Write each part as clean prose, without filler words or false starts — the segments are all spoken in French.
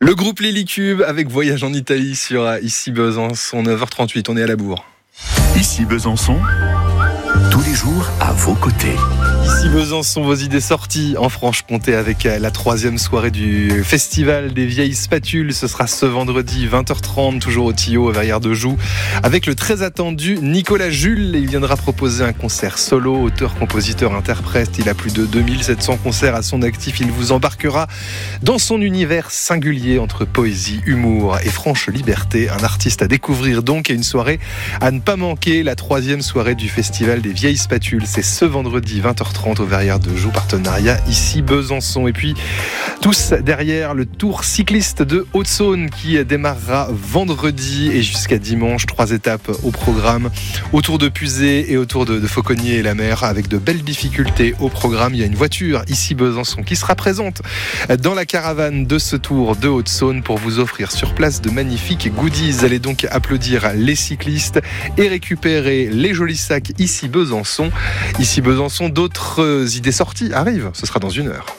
Le groupe Lily-Cube avec Voyage en Italie sur Ici Besançon, 9h38, on est à la bourre. Ici Besançon, tous les jours à vos côtés. Ici Besançon, vos idées sorties en Franche-Comté avec la 3e soirée du Festival des Vieilles Spatules. Ce sera ce vendredi 20h30, toujours au Tillot, à Verrières-de-Joux, avec le très attendu Nicolas Jules. Il viendra proposer un concert solo, auteur, compositeur, interprète. Il a plus de 2700 concerts à son actif. Il vous embarquera dans son univers singulier entre poésie, humour et franche liberté. Un artiste à découvrir donc, et une soirée à ne pas manquer, la 3e soirée du Festival des Vieilles Spatules. C'est ce vendredi 20h30 au Verrières-de-Joux, partenariat Ici Besançon. Et puis tous derrière le Tour cycliste de Haute-Saône qui démarrera vendredi et jusqu'à dimanche. 3 étapes au programme, autour de Puzet et autour de Fauconnier et la mer, avec de belles difficultés au programme. Il y a une voiture Ici Besançon qui sera présente dans la caravane de ce Tour de Haute-Saône pour vous offrir sur place de magnifiques goodies. Allez donc applaudir les cyclistes et récupérer les jolis sacs Ici Besançon. Ici Besançon, d'autres idées sorties arrivent, ce sera dans 1 heure.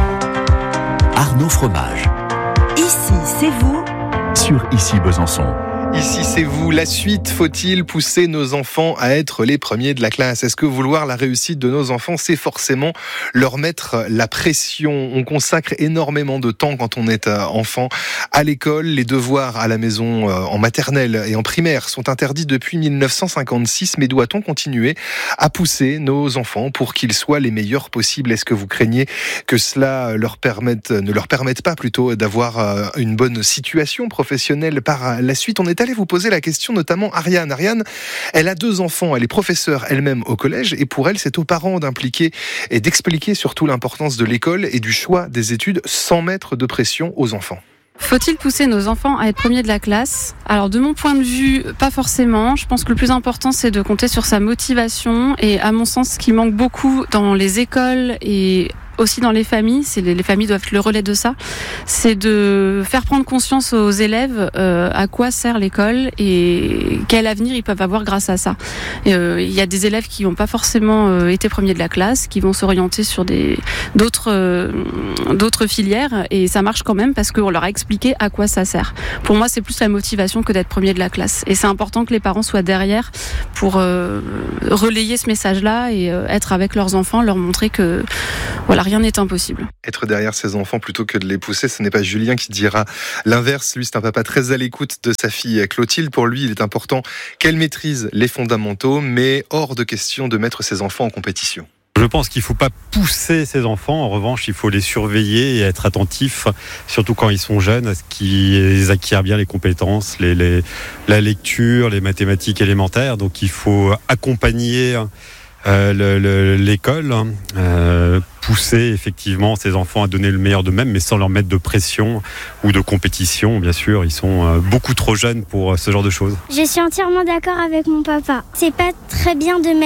Arnaud Fromage. Ici, c'est vous. Sur Ici Besançon. Ici, c'est vous. La suite, faut-il pousser nos enfants à être les premiers de la classe ? Est-ce que vouloir la réussite de nos enfants, c'est forcément leur mettre la pression ? On consacre énormément de temps quand on est enfant à l'école. Les devoirs à la maison en maternelle et en primaire sont interdits depuis 1956. Mais doit-on continuer à pousser nos enfants pour qu'ils soient les meilleurs possibles ? Est-ce que vous craignez que cela ne leur permette pas plutôt d'avoir une bonne situation professionnelle par la suite ? On est allé vous poser la question, notamment Ariane. Ariane, elle a 2 enfants, elle est professeure elle-même au collège, et pour elle, c'est aux parents d'impliquer et d'expliquer surtout l'importance de l'école et du choix des études sans mettre de pression aux enfants. Faut-il pousser nos enfants à être premiers de la classe ? Alors de mon point de vue, pas forcément. Je pense que le plus important, c'est de compter sur sa motivation. Et à mon sens, ce qui manque beaucoup dans les écoles et aussi dans les familles, les familles doivent être le relais de ça, c'est de faire prendre conscience aux élèves à quoi sert l'école et quel avenir ils peuvent avoir grâce à ça. Il y a des élèves qui n'ont pas forcément été premiers de la classe, qui vont s'orienter sur d'autres filières, et ça marche quand même parce qu'on leur a expliqué à quoi ça sert. Pour moi, c'est plus la motivation que d'être premier de la classe. Et c'est important que les parents soient derrière pour relayer ce message-là et être avec leurs enfants, leur montrer que voilà, rien n'est impossible. Être derrière ses enfants plutôt que de les pousser, ce n'est pas Julien qui dira l'inverse. Lui, c'est un papa très à l'écoute de sa fille Clotilde. Pour lui, il est important qu'elle maîtrise les fondamentaux, mais hors de question de mettre ses enfants en compétition. Je pense qu'il ne faut pas pousser ses enfants. En revanche, il faut les surveiller et être attentif, surtout quand ils sont jeunes, à ce qu'ils acquièrent bien les compétences, la lecture, les mathématiques élémentaires. Donc il faut accompagner l'école, pousser effectivement ces enfants à donner le meilleur d'eux-mêmes, mais sans leur mettre de pression ou de compétition. Bien sûr, ils sont beaucoup trop jeunes pour ce genre de choses. Je suis entièrement d'accord avec mon papa. C'est pas très bien de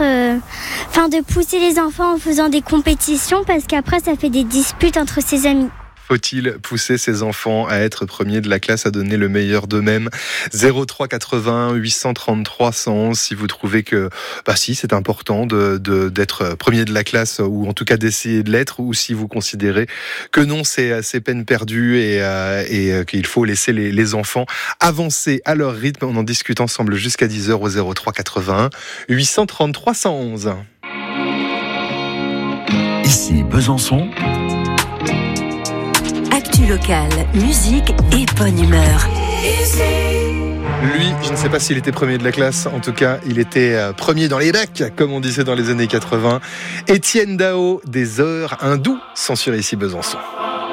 de pousser les enfants en faisant des compétitions, parce qu'après ça fait des disputes entre ses amis. Faut-il pousser ses enfants à être premiers de la classe, à donner le meilleur d'eux-mêmes ? 03 80 833 111 si vous trouvez que si c'est important d'être premier de la classe, ou en tout cas d'essayer de l'être, ou si vous considérez que non, c'est peine perdue et qu'il faut laisser les enfants avancer à leur rythme. On en discute ensemble jusqu'à 10h au 03 81 833 111. Ici Besançon. Actu locale, musique et bonne humeur. Lui, je ne sais pas s'il était premier de la classe, en tout cas, il était premier dans les bacs, comme on disait dans les années 80. Étienne Dao, des heures, un doux son sur Ici Besançon.